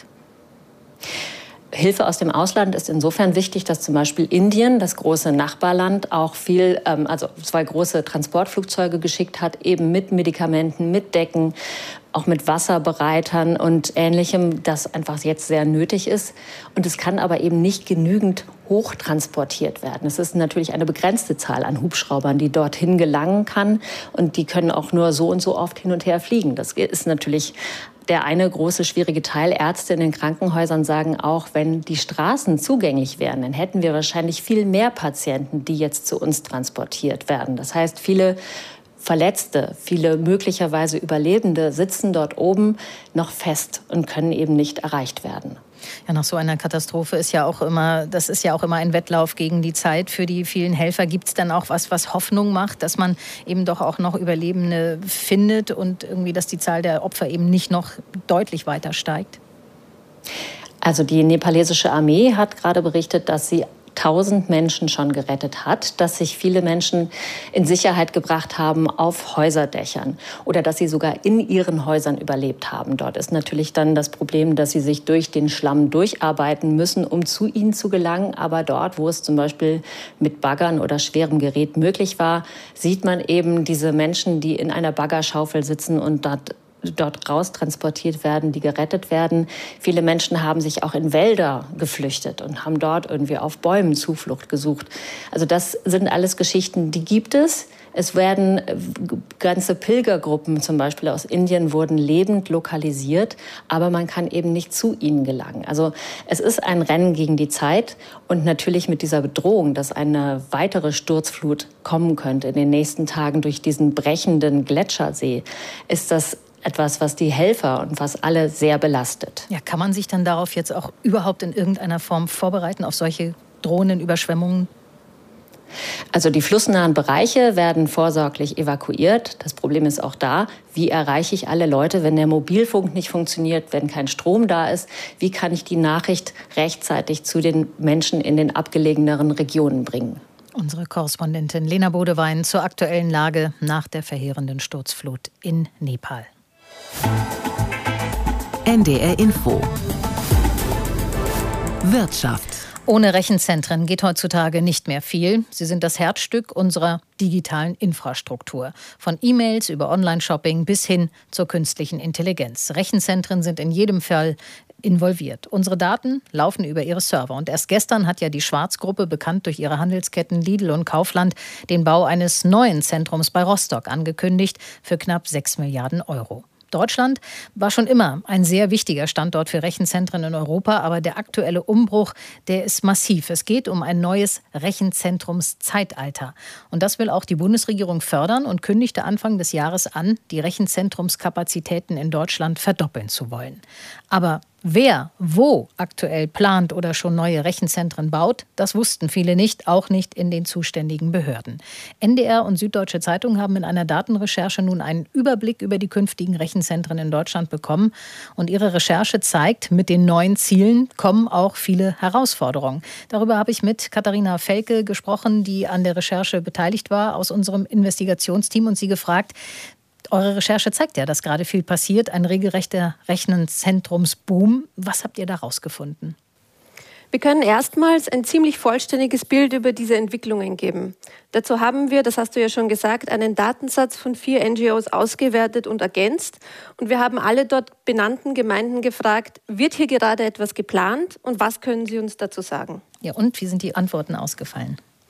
Hilfe aus dem Ausland ist insofern wichtig, dass zum Beispiel Indien, das große Nachbarland, auch viel, ähm, also zwei große Transportflugzeuge geschickt hat, eben mit Medikamenten, mit Decken, auch mit Wasserbereitern und Ähnlichem, das einfach jetzt sehr nötig ist. Und es kann aber eben nicht genügend hochtransportiert werden. Es ist natürlich eine begrenzte Zahl an Hubschraubern, die dorthin gelangen kann. Und die können auch nur so und so oft hin und her fliegen. Das ist natürlich der eine große schwierige Teil. Ärzte in den Krankenhäusern sagen auch, wenn die Straßen zugänglich wären, dann hätten wir wahrscheinlich viel mehr Patienten, die jetzt zu uns transportiert werden. Das heißt, viele Verletzte, viele möglicherweise Überlebende sitzen dort oben noch fest und können eben nicht erreicht werden. Ja, nach so einer Katastrophe ist ja auch immer, das ist ja auch immer ein Wettlauf gegen die Zeit für die vielen Helfer. Gibt es dann auch was, was Hoffnung macht, dass man eben doch auch noch Überlebende findet und irgendwie, dass die Zahl der Opfer eben nicht noch deutlich weiter steigt? Also die nepalesische Armee hat gerade berichtet, dass sie tausend Menschen schon gerettet hat, dass sich viele Menschen in Sicherheit gebracht haben auf Häuserdächern oder dass sie sogar in ihren Häusern überlebt haben. Dort ist natürlich dann das Problem, dass sie sich durch den Schlamm durcharbeiten müssen, um zu ihnen zu gelangen. Aber dort, wo es zum Beispiel mit Baggern oder schwerem Gerät möglich war, sieht man eben diese Menschen, die in einer Baggerschaufel sitzen und dort dort raustransportiert werden, die gerettet werden. Viele Menschen haben sich auch in Wälder geflüchtet und haben dort irgendwie auf Bäumen Zuflucht gesucht. Also das sind alles Geschichten, die gibt es. Es werden ganze Pilgergruppen, zum Beispiel aus Indien, wurden lebend lokalisiert, aber man kann eben nicht zu ihnen gelangen. Also es ist ein Rennen gegen die Zeit und natürlich mit dieser Bedrohung, dass eine weitere Sturzflut kommen könnte in den nächsten Tagen durch diesen brechenden Gletschersee, ist das etwas, was die Helfer und was alle sehr belastet. Ja, kann man sich dann darauf jetzt auch überhaupt in irgendeiner Form vorbereiten, auf solche drohenden Überschwemmungen? Also die flussnahen Bereiche werden vorsorglich evakuiert. Das Problem ist auch da, wie erreiche ich alle Leute, wenn der Mobilfunk nicht funktioniert, wenn kein Strom da ist? Wie kann ich die Nachricht rechtzeitig zu den Menschen in den abgelegeneren Regionen bringen? Unsere Korrespondentin Lena Bodewein zur aktuellen Lage nach der verheerenden Sturzflut in Nepal. N D R Info. Wirtschaft. Ohne Rechenzentren geht heutzutage nicht mehr viel. Sie sind das Herzstück unserer digitalen Infrastruktur. Von E-Mails über Online-Shopping bis hin zur künstlichen Intelligenz. Rechenzentren sind in jedem Fall involviert. Unsere Daten laufen über ihre Server. Und erst gestern hat ja die Schwarz-Gruppe, bekannt durch ihre Handelsketten Lidl und Kaufland, den Bau eines neuen Zentrums bei Rostock angekündigt für knapp sechs Milliarden Euro. Deutschland war schon immer ein sehr wichtiger Standort für Rechenzentren in Europa, aber der aktuelle Umbruch, der ist massiv. Es geht um ein neues Rechenzentrumszeitalter. Und das will auch die Bundesregierung fördern und kündigte Anfang des Jahres an, die Rechenzentrumskapazitäten in Deutschland verdoppeln zu wollen. Aber wer wo aktuell plant oder schon neue Rechenzentren baut, das wussten viele nicht, auch nicht in den zuständigen Behörden. N D R und Süddeutsche Zeitung haben in einer Datenrecherche nun einen Überblick über die künftigen Rechenzentren in Deutschland bekommen. Und ihre Recherche zeigt, mit den neuen Zielen kommen auch viele Herausforderungen. Darüber habe ich mit Katharina Felke gesprochen, die an der Recherche beteiligt war aus unserem Investigationsteam und sie gefragt, eure Recherche zeigt ja, dass gerade viel passiert, ein regelrechter Rechenzentrumsboom. Was habt ihr da rausgefunden? Wir können erstmals ein ziemlich vollständiges Bild über diese Entwicklungen geben. Dazu haben wir, das hast du ja schon gesagt, einen Datensatz von vier N G Os ausgewertet und ergänzt. Und wir haben alle dort benannten Gemeinden gefragt, wird hier gerade etwas geplant und was können sie uns dazu sagen? Ja, und wie sind die Antworten ausgefallen?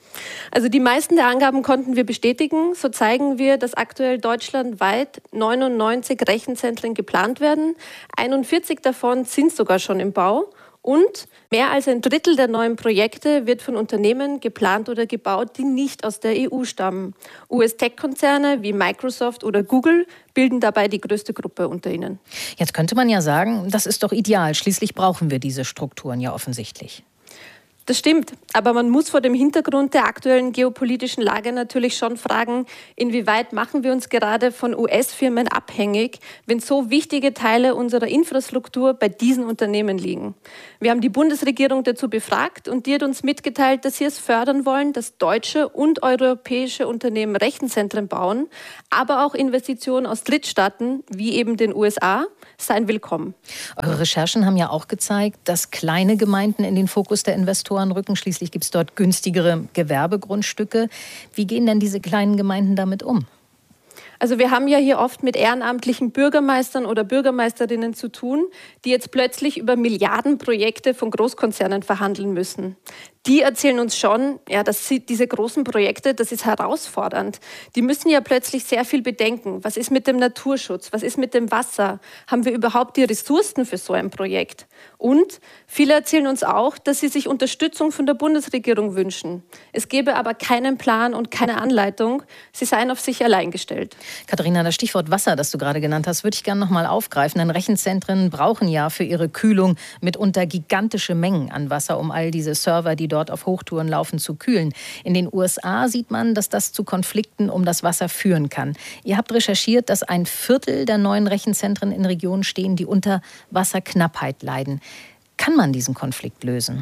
Also die meisten der Angaben konnten wir bestätigen. So zeigen wir, dass aktuell deutschlandweit neunundneunzig Rechenzentren geplant werden. einundvierzig davon sind sogar schon im Bau. Und mehr als ein Drittel der neuen Projekte wird von Unternehmen geplant oder gebaut, die nicht aus der E U stammen. U S-Tech-Konzerne wie Microsoft oder Google bilden dabei die größte Gruppe unter ihnen. Jetzt könnte man ja sagen, das ist doch ideal. Schließlich brauchen wir diese Strukturen ja offensichtlich. Das stimmt, aber man muss vor dem Hintergrund der aktuellen geopolitischen Lage natürlich schon fragen, inwieweit machen wir uns gerade von U S-Firmen abhängig, wenn so wichtige Teile unserer Infrastruktur bei diesen Unternehmen liegen. Wir haben die Bundesregierung dazu befragt und die hat uns mitgeteilt, dass sie es fördern wollen, dass deutsche und europäische Unternehmen Rechenzentren bauen, aber auch Investitionen aus Drittstaaten, wie eben den U S A, seien willkommen. Eure Recherchen haben ja auch gezeigt, dass kleine Gemeinden in den Fokus der Investoren rücken. Schließlich gibt es dort günstigere Gewerbegrundstücke. Wie gehen denn diese kleinen Gemeinden damit um? Also wir haben ja hier oft mit ehrenamtlichen Bürgermeistern oder Bürgermeisterinnen zu tun, die jetzt plötzlich über Milliardenprojekte von Großkonzernen verhandeln müssen. Die erzählen uns schon, ja, dass sie, diese großen Projekte, das ist herausfordernd. Die müssen ja plötzlich sehr viel bedenken. Was ist mit dem Naturschutz? Was ist mit dem Wasser? Haben wir überhaupt die Ressourcen für so ein Projekt? Und viele erzählen uns auch, dass sie sich Unterstützung von der Bundesregierung wünschen. Es gäbe aber keinen Plan und keine Anleitung. Sie seien auf sich allein gestellt. Katharina, das Stichwort Wasser, das du gerade genannt hast, würde ich gerne noch mal aufgreifen. Denn Rechenzentren brauchen ja für ihre Kühlung mitunter gigantische Mengen an Wasser, um all diese Server, die dort auf Hochtouren laufen, zu kühlen. In den U S A sieht man, dass das zu Konflikten um das Wasser führen kann. Ihr habt recherchiert, dass ein Viertel der neuen Rechenzentren in Regionen stehen, die unter Wasserknappheit leiden. Kann man diesen Konflikt lösen?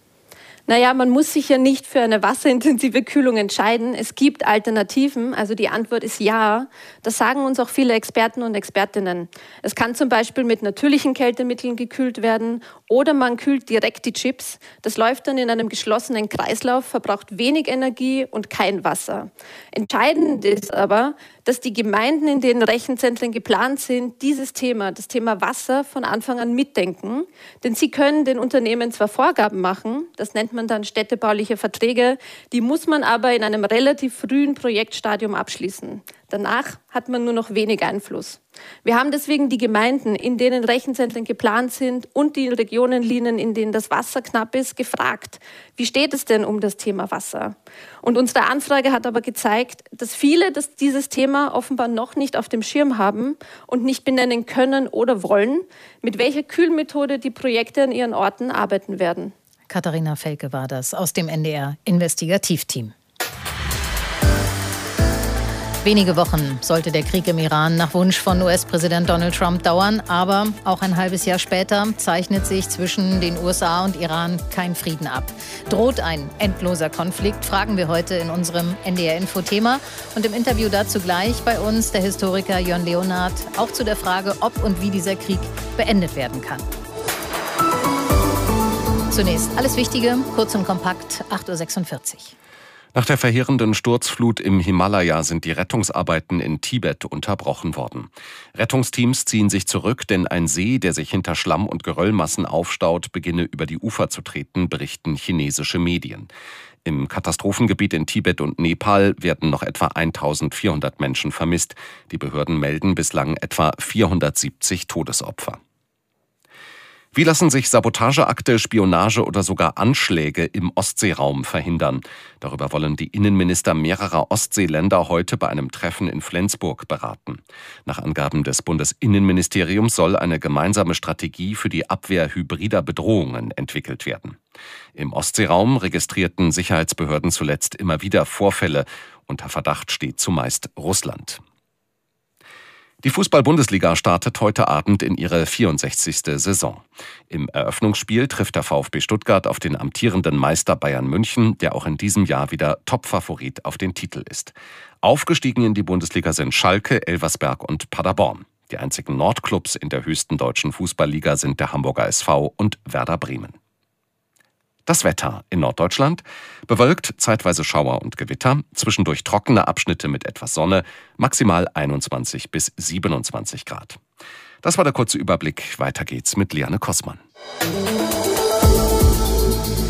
Naja, man muss sich ja nicht für eine wasserintensive Kühlung entscheiden. Es gibt Alternativen, also die Antwort ist ja. Das sagen uns auch viele Experten und Expertinnen. Es kann zum Beispiel mit natürlichen Kältemitteln gekühlt werden oder man kühlt direkt die Chips. Das läuft dann in einem geschlossenen Kreislauf, verbraucht wenig Energie und kein Wasser. Entscheidend ist aber, dass die Gemeinden, in denen Rechenzentren geplant sind, dieses Thema, das Thema Wasser, von Anfang an mitdenken. Denn sie können den Unternehmen zwar Vorgaben machen, das nennt man dann städtebauliche Verträge, die muss man aber in einem relativ frühen Projektstadium abschließen. Danach hat man nur noch wenig Einfluss. Wir haben deswegen die Gemeinden, in denen Rechenzentren geplant sind und die Regionenlinien, in denen das Wasser knapp ist, gefragt, wie steht es denn um das Thema Wasser? Und unsere Anfrage hat aber gezeigt, dass viele das, dieses Thema offenbar noch nicht auf dem Schirm haben und nicht benennen können oder wollen, mit welcher Kühlmethode die Projekte an ihren Orten arbeiten werden. Katharina Felke war das aus dem N D R-Investigativteam. Wenige Wochen sollte der Krieg im Iran nach Wunsch von U S-Präsident Donald Trump dauern. Aber auch ein halbes Jahr später zeichnet sich zwischen den U S A und Iran kein Frieden ab. Droht ein endloser Konflikt, fragen wir heute in unserem N D R-Info-Thema. Und im Interview dazu gleich bei uns der Historiker Jörn Leonhard. Auch zu der Frage, ob und wie dieser Krieg beendet werden kann. Zunächst alles Wichtige, kurz und kompakt, acht Uhr sechsundvierzig. Nach der verheerenden Sturzflut im Himalaya sind die Rettungsarbeiten in Tibet unterbrochen worden. Rettungsteams ziehen sich zurück, denn ein See, der sich hinter Schlamm und Geröllmassen aufstaut, beginne über die Ufer zu treten, berichten chinesische Medien. Im Katastrophengebiet in Tibet und Nepal werden noch etwa eintausendvierhundert Menschen vermisst. Die Behörden melden bislang etwa vierhundertsiebzig Todesopfer. Wie lassen sich Sabotageakte, Spionage oder sogar Anschläge im Ostseeraum verhindern? Darüber wollen die Innenminister mehrerer Ostseeländer heute bei einem Treffen in Flensburg beraten. Nach Angaben des Bundesinnenministeriums soll eine gemeinsame Strategie für die Abwehr hybrider Bedrohungen entwickelt werden. Im Ostseeraum registrierten Sicherheitsbehörden zuletzt immer wieder Vorfälle. Unter Verdacht steht zumeist Russland. Die Fußball-Bundesliga startet heute Abend in ihre vierundsechzigste Saison. Im Eröffnungsspiel trifft der VfB Stuttgart auf den amtierenden Meister Bayern München, der auch in diesem Jahr wieder Topfavorit auf den Titel ist. Aufgestiegen in die Bundesliga sind Schalke, Elversberg und Paderborn. Die einzigen Nordclubs in der höchsten deutschen Fußballliga sind der Hamburger S V und Werder Bremen. Das Wetter in Norddeutschland: bewölkt, zeitweise Schauer und Gewitter, zwischendurch trockene Abschnitte mit etwas Sonne, maximal einundzwanzig bis siebenundzwanzig Grad. Das war der kurze Überblick. Weiter geht's mit Liane Kossmann.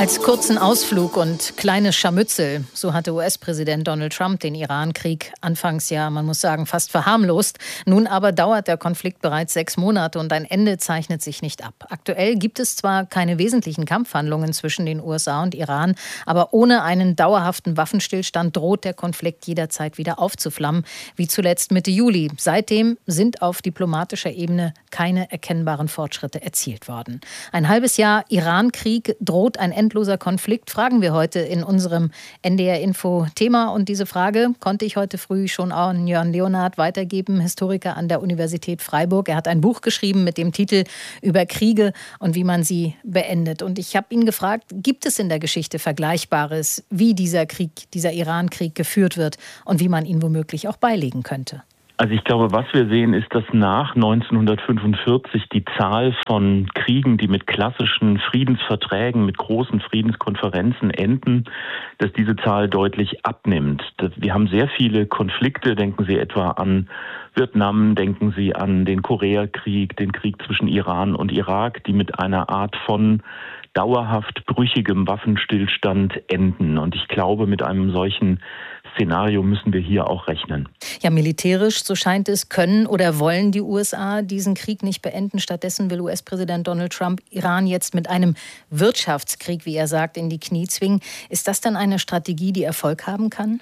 Als kurzen Ausflug und kleines Scharmützel, so hatte U S-Präsident Donald Trump den Iran-Krieg anfangs ja, man muss sagen, fast verharmlost. Nun aber dauert der Konflikt bereits sechs Monate und ein Ende zeichnet sich nicht ab. Aktuell gibt es zwar keine wesentlichen Kampfhandlungen zwischen den U S A und Iran, aber ohne einen dauerhaften Waffenstillstand droht der Konflikt jederzeit wieder aufzuflammen, wie zuletzt Mitte Juli. Seitdem sind auf diplomatischer Ebene keine erkennbaren Fortschritte erzielt worden. Ein halbes Jahr Iran-Krieg, droht ein endloser Konflikt, fragen wir heute in unserem N D R-Info-Thema. Und diese Frage konnte ich heute früh schon an Jörn Leonhard weitergeben, Historiker an der Universität Freiburg. Er hat ein Buch geschrieben mit dem Titel Über Kriege und wie man sie beendet. Und ich habe ihn gefragt, gibt es in der Geschichte Vergleichbares, wie dieser Krieg, dieser Iran-Krieg geführt wird und wie man ihn womöglich auch beilegen könnte? Also ich glaube, was wir sehen, ist, dass nach neunzehnhundertfünfundvierzig die Zahl von Kriegen, die mit klassischen Friedensverträgen, mit großen Friedenskonferenzen enden, dass diese Zahl deutlich abnimmt. Wir haben sehr viele Konflikte, denken Sie etwa an Vietnam, denken Sie an den Koreakrieg, den Krieg zwischen Iran und Irak, die mit einer Art von dauerhaft brüchigem Waffenstillstand enden. Und ich glaube, mit einem solchen Szenario müssen wir hier auch rechnen. Ja, militärisch, so scheint es, können oder wollen die U S A diesen Krieg nicht beenden. Stattdessen will U S-Präsident Donald Trump Iran jetzt mit einem Wirtschaftskrieg, wie er sagt, in die Knie zwingen. Ist das dann eine Strategie, die Erfolg haben kann?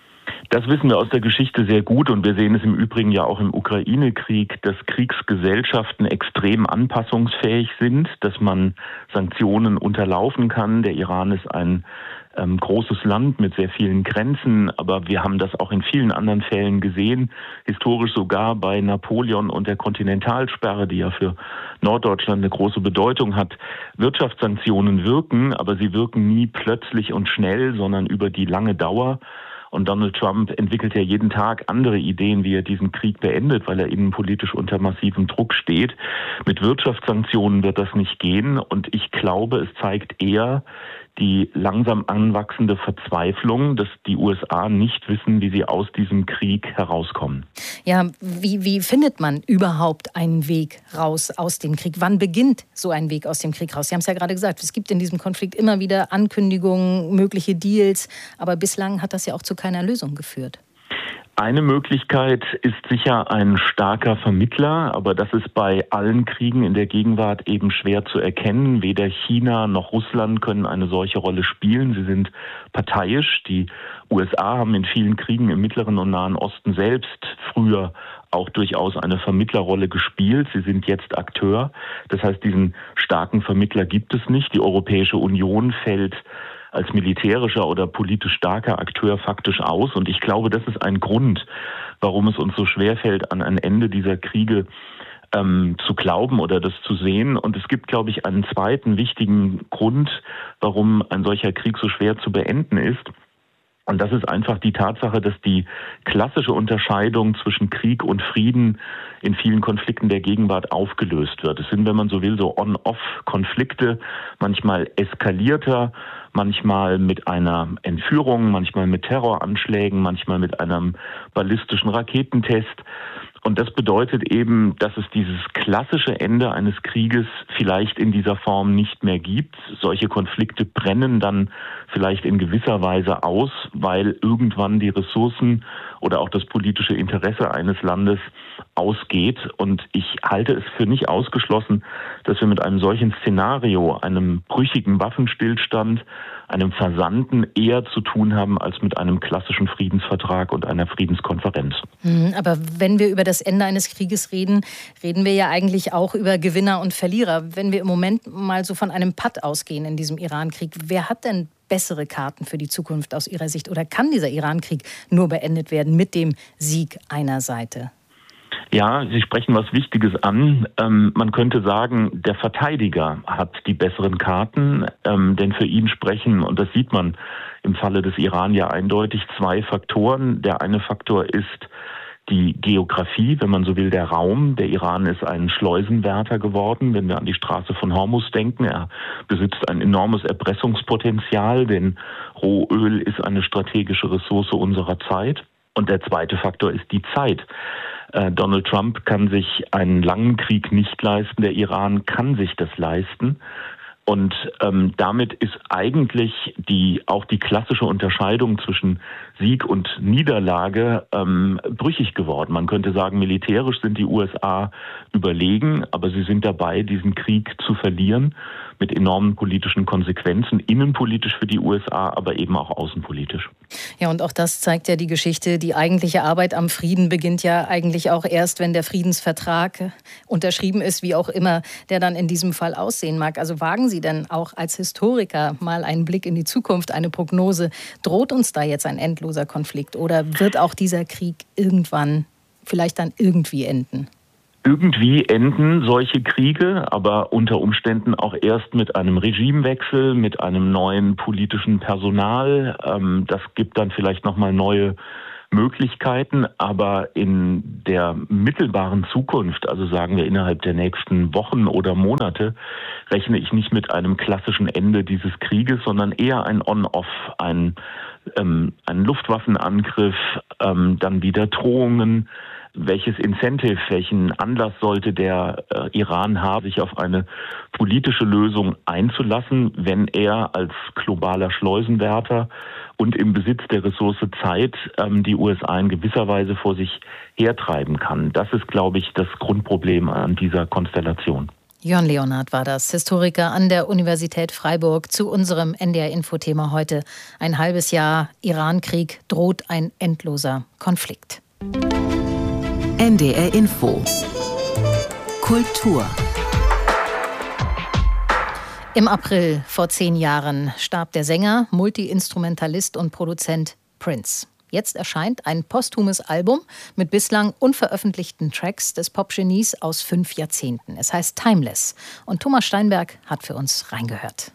Das wissen wir aus der Geschichte sehr gut und wir sehen es im Übrigen ja auch im Ukraine-Krieg, dass Kriegsgesellschaften extrem anpassungsfähig sind, dass man Sanktionen unterlaufen kann. Der Iran ist ein ähm, großes Land mit sehr vielen Grenzen, aber wir haben das auch in vielen anderen Fällen gesehen, historisch sogar bei Napoleon und der Kontinentalsperre, die ja für Norddeutschland eine große Bedeutung hat. Wirtschaftssanktionen wirken, aber sie wirken nie plötzlich und schnell, sondern über die lange Dauer. Und Donald Trump entwickelt ja jeden Tag andere Ideen, wie er diesen Krieg beendet, weil er innenpolitisch unter massivem Druck steht. Mit Wirtschaftssanktionen wird das nicht gehen. Und ich glaube, es zeigt eher die langsam anwachsende Verzweiflung, dass die U S A nicht wissen, wie sie aus diesem Krieg herauskommen. Ja, wie, wie findet man überhaupt einen Weg raus aus dem Krieg? Wann beginnt so ein Weg aus dem Krieg raus? Sie haben es ja gerade gesagt, es gibt in diesem Konflikt immer wieder Ankündigungen, mögliche Deals, aber bislang hat das ja auch zu keiner Lösung geführt. Eine Möglichkeit ist sicher ein starker Vermittler, aber das ist bei allen Kriegen in der Gegenwart eben schwer zu erkennen. Weder China noch Russland können eine solche Rolle spielen. Sie sind parteiisch. Die U S A haben in vielen Kriegen im Mittleren und Nahen Osten selbst früher auch durchaus eine Vermittlerrolle gespielt. Sie sind jetzt Akteur. Das heißt, diesen starken Vermittler gibt es nicht. Die Europäische Union fällt als militärischer oder politisch starker Akteur faktisch aus. Und ich glaube, das ist ein Grund, warum es uns so schwerfällt, an ein Ende dieser Kriege ähm, zu glauben oder das zu sehen. Und es gibt, glaube ich, einen zweiten wichtigen Grund, warum ein solcher Krieg so schwer zu beenden ist. Und das ist einfach die Tatsache, dass die klassische Unterscheidung zwischen Krieg und Frieden in vielen Konflikten der Gegenwart aufgelöst wird. Es sind, wenn man so will, so On-Off-Konflikte, manchmal eskalierter, manchmal mit einer Entführung, manchmal mit Terroranschlägen, manchmal mit einem ballistischen Raketentest. Und das bedeutet eben, dass es dieses klassische Ende eines Krieges vielleicht in dieser Form nicht mehr gibt. Solche Konflikte brennen dann vielleicht in gewisser Weise aus, weil irgendwann die Ressourcen oder auch das politische Interesse eines Landes ausgeht. Und ich halte es für nicht ausgeschlossen, dass wir mit einem solchen Szenario, einem brüchigen Waffenstillstand, einem Versanden eher zu tun haben als mit einem klassischen Friedensvertrag und einer Friedenskonferenz. Aber wenn wir über das Ende eines Krieges reden, reden wir ja eigentlich auch über Gewinner und Verlierer. Wenn wir im Moment mal so von einem Patt ausgehen in diesem Iran-Krieg, wer hat denn bessere Karten für die Zukunft aus Ihrer Sicht? Oder kann dieser Iran-Krieg nur beendet werden mit dem Sieg einer Seite? Ja, Sie sprechen was Wichtiges an. Ähm, man könnte sagen, der Verteidiger hat die besseren Karten, ähm, denn für ihn sprechen, und das sieht man im Falle des Iran ja eindeutig, zwei Faktoren. Der eine Faktor ist die Geografie, wenn man so will, der Raum. Der Iran ist ein Schleusenwärter geworden, wenn wir an die Straße von Hormuz denken. Er besitzt ein enormes Erpressungspotenzial, denn Rohöl ist eine strategische Ressource unserer Zeit. Und der zweite Faktor ist die Zeit. Donald Trump kann sich einen langen Krieg nicht leisten, der Iran kann sich das leisten. Und ähm, damit ist eigentlich die auch die klassische Unterscheidung zwischen Sieg und Niederlage ähm, brüchig geworden. Man könnte sagen, militärisch sind die U S A überlegen, aber sie sind dabei, diesen Krieg zu verlieren mit enormen politischen Konsequenzen, innenpolitisch für die U S A, aber eben auch außenpolitisch. Ja, und auch das zeigt ja die Geschichte. Die eigentliche Arbeit am Frieden beginnt ja eigentlich auch erst, wenn der Friedensvertrag unterschrieben ist, wie auch immer der dann in diesem Fall aussehen mag. Also wagen Sie denn auch als Historiker mal einen Blick in die Zukunft, eine Prognose? Droht uns da jetzt ein endloser Konflikt oder wird auch dieser Krieg irgendwann vielleicht dann irgendwie enden? Irgendwie enden solche Kriege, aber unter Umständen auch erst mit einem Regimewechsel, mit einem neuen politischen Personal. Das gibt dann vielleicht nochmal neue Möglichkeiten, aber in der mittelbaren Zukunft, also sagen wir innerhalb der nächsten Wochen oder Monate, rechne ich nicht mit einem klassischen Ende dieses Krieges, sondern eher ein On-Off, ein, ähm, ein Luftwaffenangriff, ähm, dann wieder Drohungen. Welches Incentive, welchen Anlass sollte der äh, Iran haben, sich auf eine politische Lösung einzulassen, wenn er als globaler Schleusenwärter und im Besitz der Ressource Zeit ähm, die U S A in gewisser Weise vor sich hertreiben kann? Das ist, glaube ich, das Grundproblem an dieser Konstellation. Jörn Leonhard war das, Historiker an der Universität Freiburg, zu unserem N D R-Info-Thema heute. Ein halbes Jahr Iran-Krieg, droht ein endloser Konflikt. N D R Info Kultur. Im April vor zehn Jahren starb der Sänger, Multi-Instrumentalist und Produzent Prince. Jetzt erscheint ein posthumes Album mit bislang unveröffentlichten Tracks des Popgenies aus fünf Jahrzehnten. Es heißt Timeless. Und Thomas Steinberg hat für uns reingehört.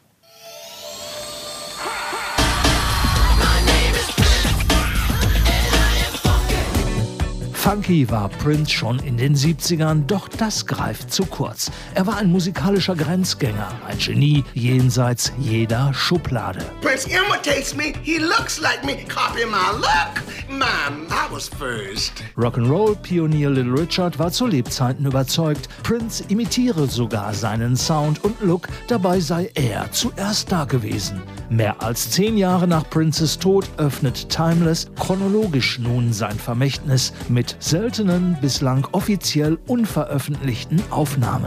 Funky war Prince schon in den siebzigern, doch das greift zu kurz. Er war ein musikalischer Grenzgänger, ein Genie jenseits jeder Schublade. Prince imitates me, he looks like me, copy my look. Man, I was first. Rock'n'Roll-Pionier Little Richard war zu Lebzeiten überzeugt, Prince imitiere sogar seinen Sound und Look, dabei sei er zuerst da gewesen. Mehr als zehn Jahre nach Princes Tod öffnet Timeless chronologisch nun sein Vermächtnis mit seltenen, bislang offiziell unveröffentlichten Aufnahmen.